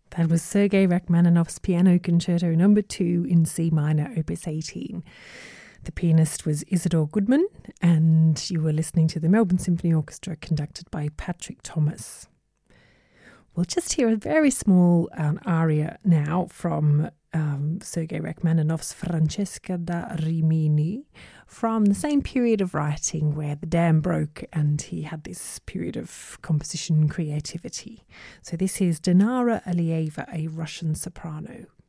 That was Sergei Rachmaninoff's Piano Concerto No. 2 in C minor, Opus 18. The pianist was Isidore Goodman, and you were listening to the Melbourne Symphony Orchestra conducted by Patrick Thomas. We'll just hear a very small aria now from Sergei Rachmaninoff's Francesca da Rimini, from the same period of writing where the dam broke and he had this period of composition creativity. So this is Dinara Alieva, a Russian soprano.